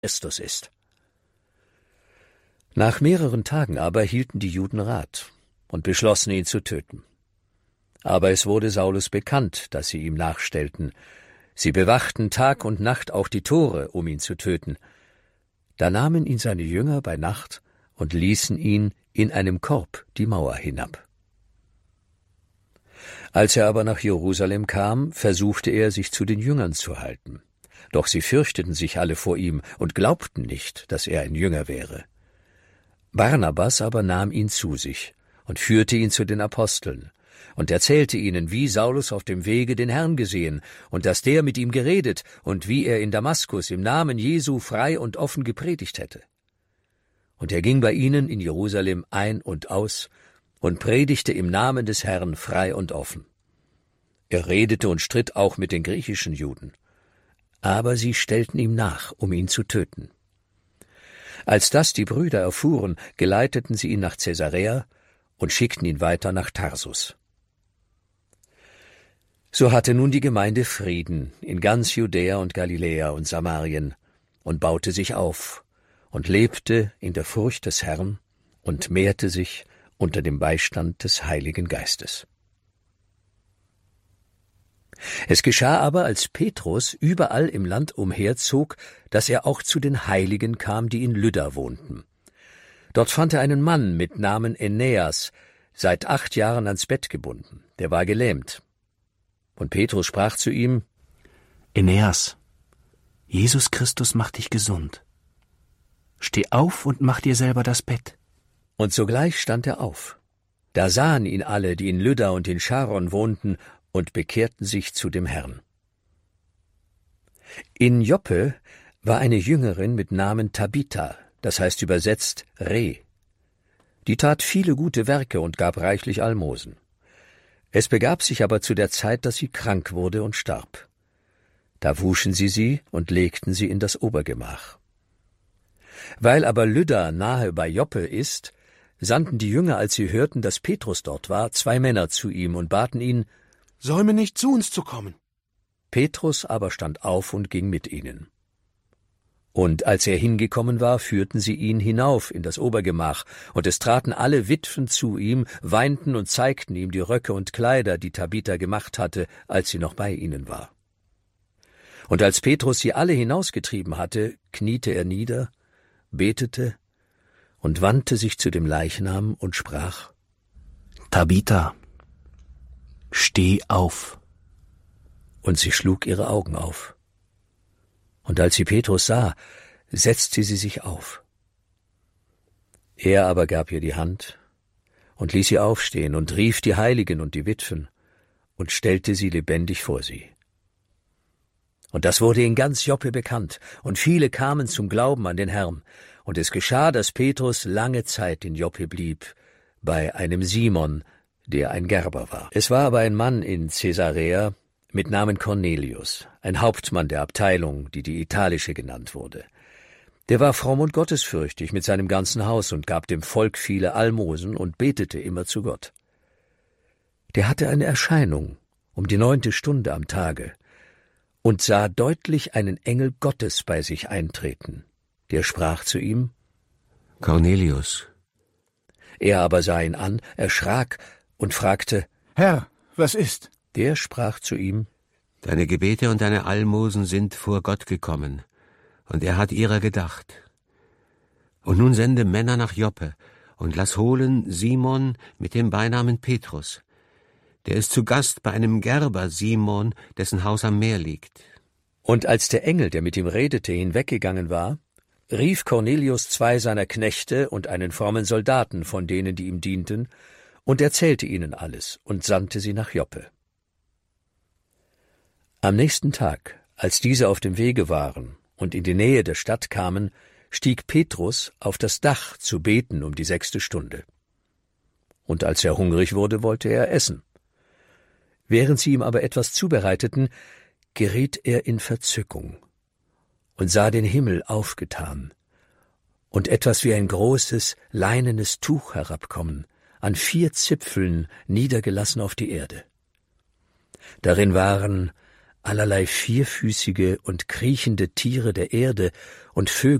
Christus ist. Nach mehreren Tagen aber hielten die Juden Rat und beschlossen, ihn zu töten. Aber es wurde Saulus bekannt, dass sie ihm nachstellten. Sie bewachten Tag und Nacht auch die Tore, um ihn zu töten. Da nahmen ihn seine Jünger bei Nacht und ließen ihn in einem Korb die Mauer hinab. Als er aber nach Jerusalem kam, versuchte er, sich zu den Jüngern zu halten. Doch sie fürchteten sich alle vor ihm und glaubten nicht, dass er ein Jünger wäre. Barnabas aber nahm ihn zu sich und führte ihn zu den Aposteln und erzählte ihnen, wie Saulus auf dem Wege den Herrn gesehen und dass der mit ihm geredet und wie er in Damaskus im Namen Jesu frei und offen gepredigt hätte. Und er ging bei ihnen in Jerusalem ein und aus und predigte im Namen des Herrn frei und offen. Er redete und stritt auch mit den griechischen Juden. Aber sie stellten ihm nach, um ihn zu töten. Als das die Brüder erfuhren, geleiteten sie ihn nach Caesarea und schickten ihn weiter nach Tarsus. So hatte nun die Gemeinde Frieden in ganz Judäa und Galiläa und Samarien und baute sich auf und lebte in der Furcht des Herrn und mehrte sich unter dem Beistand des Heiligen Geistes. Es geschah aber, als Petrus überall im Land umherzog, dass er auch zu den Heiligen kam, die in Lydda wohnten. Dort fand er einen Mann mit Namen Aeneas, seit 8 Jahren ans Bett gebunden, der war gelähmt. Und Petrus sprach zu ihm: Aeneas, Jesus Christus macht dich gesund. Steh auf und mach dir selber das Bett. Und sogleich stand er auf. Da sahen ihn alle, die in Lydda und in Scharon wohnten, und bekehrten sich zu dem Herrn. In Joppe war eine Jüngerin mit Namen Tabitha, das heißt übersetzt Reh. Die tat viele gute Werke und gab reichlich Almosen. Es begab sich aber zu der Zeit, dass sie krank wurde und starb. Da wuschen sie und legten sie in das Obergemach. Weil aber Lydda nahe bei Joppe ist, sandten die Jünger, als sie hörten, dass Petrus dort war, 2 Männer zu ihm und baten ihn, säume nicht, zu uns zu kommen. Petrus aber stand auf und ging mit ihnen. Und als er hingekommen war, führten sie ihn hinauf in das Obergemach, und es traten alle Witwen zu ihm, weinten und zeigten ihm die Röcke und Kleider, die Tabitha gemacht hatte, als sie noch bei ihnen war. Und als Petrus sie alle hinausgetrieben hatte, kniete er nieder, betete und wandte sich zu dem Leichnam und sprach: Tabitha, steh auf. Und sie schlug ihre Augen auf. Und als sie Petrus sah, setzte sie sich auf. Er aber gab ihr die Hand und ließ sie aufstehen und rief die Heiligen und die Witwen und stellte sie lebendig vor sie. Und das wurde in ganz Joppe bekannt, und viele kamen zum Glauben an den Herrn. Und es geschah, dass Petrus lange Zeit in Joppe blieb, bei einem Simon, der ein Gerber war. Es war aber ein Mann in Caesarea mit Namen Cornelius, ein Hauptmann der Abteilung, die italische genannt wurde. Der war fromm und gottesfürchtig mit seinem ganzen Haus und gab dem Volk viele Almosen und betete immer zu Gott. Der hatte eine Erscheinung um die 9. Stunde am Tage und sah deutlich einen Engel Gottes bei sich eintreten. Der sprach zu ihm: Cornelius. Er aber sah ihn an, erschrak und fragte: Herr, was ist? Der sprach zu ihm: Deine Gebete und deine Almosen sind vor Gott gekommen, und er hat ihrer gedacht. Und nun sende Männer nach Joppe und lass holen Simon mit dem Beinamen Petrus. Der ist zu Gast bei einem Gerber Simon, dessen Haus am Meer liegt. Und als der Engel, der mit ihm redete, hinweggegangen war, rief Cornelius 2 seiner Knechte und einen frommen Soldaten von denen, die ihm dienten, und erzählte ihnen alles und sandte sie nach Joppe. Am nächsten Tag, als diese auf dem Wege waren und in die Nähe der Stadt kamen, stieg Petrus auf das Dach zu beten um die 6. Stunde. Und als er hungrig wurde, wollte er essen. Während sie ihm aber etwas zubereiteten, geriet er in Verzückung und sah den Himmel aufgetan und etwas wie ein großes, leinenes Tuch herabkommen, an 4 Zipfeln niedergelassen auf die Erde. Darin waren allerlei vierfüßige und kriechende Tiere der Erde und Vögel